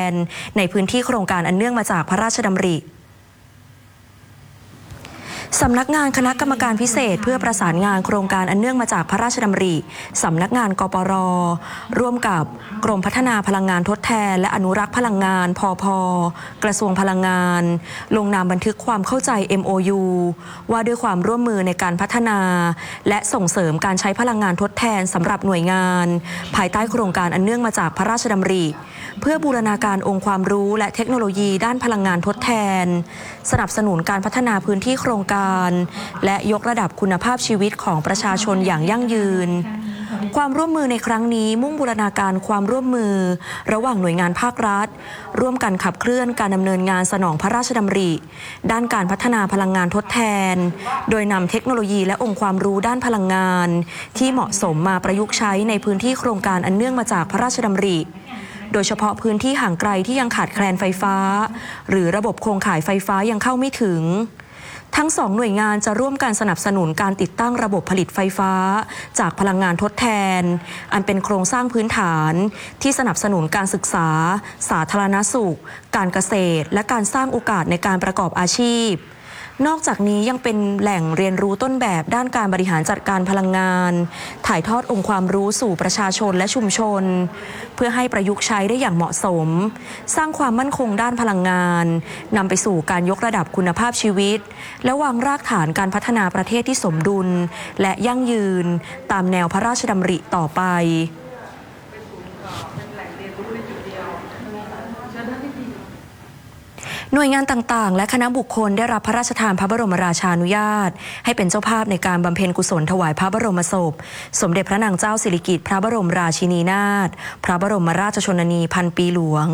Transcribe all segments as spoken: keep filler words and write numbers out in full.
นในพื้นที่โครงการอันเนื่องมาจากพระราชดำริสำนักงานคณะกรรมการพิเศษเพื่อประสานงานโครงการอันเนื่องมาจากพระราชดำริสำนักงานกปร.ร่วมกับกรมพัฒนาพลังงานทดแทนและอนุรักษ์พลังงานพพ.กระทรวงพลังงานลงนามบันทึกความเข้าใจ เอ็ม โอ ยู ว่าด้วยความร่วมมือในการพัฒนาและส่งเสริมการใช้พลังงานทดแทนสำหรับหน่วยงานภายใต้โครงการอันเนื่องมาจากพระราชดำริเพื่อบูรณาการองค์ความรู้และเทคโนโลยีด้านพลังงานทดแทนสนับสนุนการพัฒนาพื้นที่โครงการและยกระดับคุณภาพชีวิตของประชาชนอย่างยั่งยืนความร่วมมือในครั้งนี้มุ่งบูรณาการความร่วมมือระหว่างหน่วยงานภาครัฐร่วมกันขับเคลื่อนการดำเนินงานสนองพระราชดำริด้านการพัฒนาพลังงานทดแทนโดยนำเทคโนโลยีและองค์ความรู้ด้านพลังงานที่เหมาะสมมาประยุกต์ใช้ในพื้นที่โครงการอันเนื่องมาจากพระราชดำริโดยเฉพาะพื้นที่ห่างไกลที่ยังขาดแคลนไฟฟ้าหรือระบบโครงข่ายไฟฟ้ายังเข้าไม่ถึงทั้งสองหน่วยงานจะร่วมกันสนับสนุนการติดตั้งระบบผลิตไฟฟ้าจากพลังงานทดแทนอันเป็นโครงสร้างพื้นฐานที่สนับสนุนการศึกษาสาธารณสุขการเกษตรและการสร้างโอกาสในการประกอบอาชีพนอกจากนี้ยังเป็นแหล่งเรียนรู้ต้นแบบด้านการบริหารจัดการพลังงานถ่ายทอดองค์ความรู้สู่ประชาชนและชุมชนเพื่อให้ประยุกต์ใช้ได้อย่างเหมาะสมสร้างความมั่นคงด้านพลังงานนำไปสู่การยกระดับคุณภาพชีวิตและวางรากฐานการพัฒนาประเทศที่สมดุลและยั่งยืนตามแนวพระราชดำริต่อไปหน่วยงานต่างๆและคณะบุคคลได้รับพระราชทานพระบรมราชานุญาตให้เป็นเจ้าภาพในการบำเพ็ญกุศลถวายพระบรมศพสมเด็จพระนางเจ้าสิริกิติ์พระบรมราชินีนาถพระบรมราชชนนีพันปีหลวง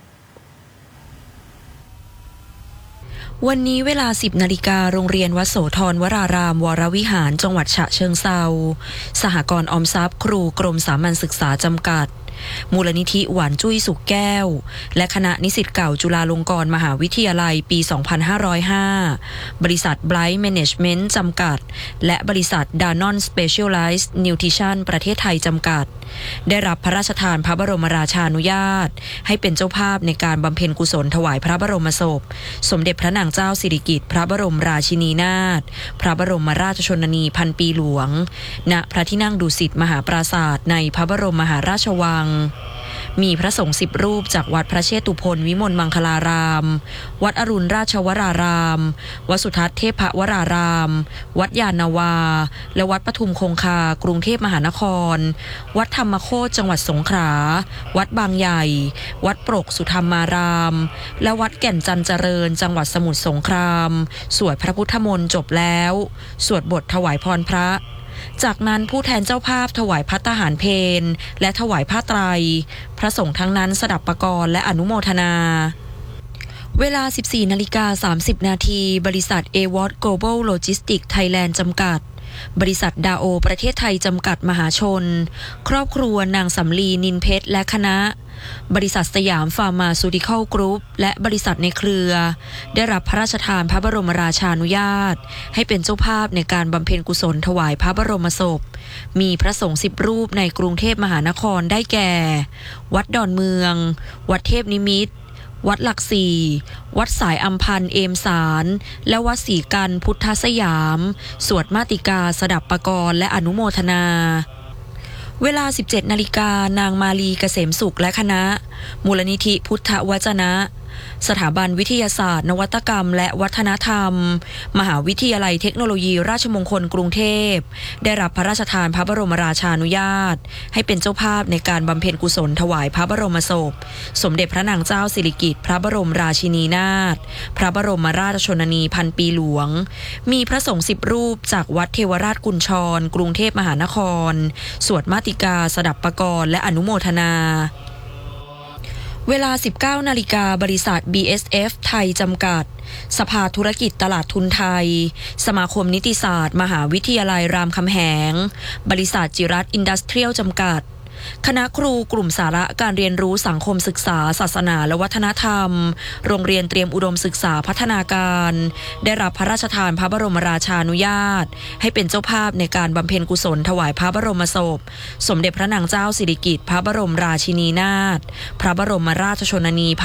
วันนี้เวลา สิบนาฬิกาโรงเรียนวัดโสธรวรารามวรวิหารจังหวัดฉะเชิงเทราสหกรณ์ออมทรัพย์ครูกรมสามัญศึกษาจำกัดมูลนิธิหวานจุ้ยสุขแก้วและคณะนิสิตเก่าจุฬาลงกรณ์มหาวิทยาลัยปี สองพันห้าร้อยห้า บริษัท Bright Management จำกัดและบริษัท Danone Specialized Nutrition ประเทศไทยจำกัดได้รับพระราชทานพระบรมราชานุญาตให้เป็นเจ้าภาพในการบำเพ็ญกุศลถวายพระบรมศพสมเด็จพระนางเจ้าสิริกิติ์พระบรมราชินีนาถพระบรมราชชนนีพันปีหลวงณพระที่นั่งดุสิตมหาปราสาทในพระบรมมหาราชวังมีพระสงฆ์สิบรูปจากวัดพระเชตุพนวิมลมังคลารามวัดอรุณราชวรารามวัดสุทัศน์เทพวรารามวัดยานนาวาและวัดปทุมคงคากรุงเทพมหานครวัดธรรมโคตรจังหวัดสงขลาวัดบางใหญ่วัดปรกสุธรรมารามและวัดแก่นจันเจริญจังหวัดสมุทรสงครามสวดพระพุทธมนต์จบแล้วสวดบทถวายพรพระจากนั้นผู้แทนเจ้าภาพถวายภัตตาหารเพลและถวายผ้าไตรพระสงฆ์ทั้งนั้นสดับประกรณ์และอนุโมทนาเวลา สิบสี่นาฬิกาสามสิบนาทีบริษัท เอ วอ ที Global Logistics Thailand จำกัดบริษัทดาโอประเทศไทยจำกัดมหาชนครอบครัวนางสำลีนินเพชรและคณะบริษัทสยามฟาร์มาซูติคอลกรุ๊ปและบริษัทในเครือได้รับพระราชทานพระบรมราชานุญาตให้เป็นเจ้าภาพในการบำเพ็ญกุศลถวายพระบรมศพมีพระสงฆ์สิบรูปในกรุงเทพมหานครได้แก่วัดดอนเมืองวัดเทพนิมิตรวัดหลักสี่วัดสายอัมพันธ์เอมสารและวัดศรีกันพุทธสยามสวดมาติกาสดับประกรณ์และอนุโมทนาเวลา สิบเจ็ดนาฬิกานางมาลีเกษมสุขและคณะมูลนิธิพุทธวจนะสถาบันวิทยาศาสตร์นวัตกรรมและวัฒนธรรมมหาวิทยาลัยเทคโนโลยีราชมงคลกรุงเทพได้รับพระราชทานพระบรมราชานุญาตให้เป็นเจ้าภาพในการบำเพ็ญกุศลถวายพระบรมศพสมเด็จพระนางเจ้าสิริกิติ์พระบรมราชินีนาถพระบรมราชชนนีพันปีหลวงมีพระสงฆ์สิบรูปจากวัดเทวราชกุญชรกรุงเทพมหานครสวดมาติกาสดับประกรณ์และอนุโมทนาเวลา สิบเก้านาฬิกาบริษัท บี เอส เอฟ ไทยจำกัดสภาธุรกิจตลาดทุนไทยสมาคมนิติศาสตร์มหาวิทยาลัยรามคำแหงบริษัทจิรัตน์อินดัสเทรียลจำกัด คณะครูกลุ่มสาระการเรียนรู้สังคมศึกษาศาสนาและวัฒนธรรมโรงเรียนเตรียมอุดมศึกษาพัฒนาการได้รับพระราชทานพระบรมราชานุญาตให้เป็นเจ้าภาพในการบำเพ็ญกุศลถวายพระบรมศพสมเด็จพระนางเจ้าสิริกิติ์พระบรมราชินีนาถพระบรมราชชนนี